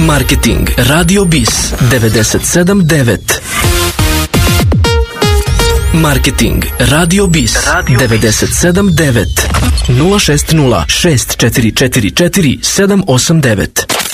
Marketing Radio Bis 97.9. Marketing Radio Bis 97.9 060 6444 789.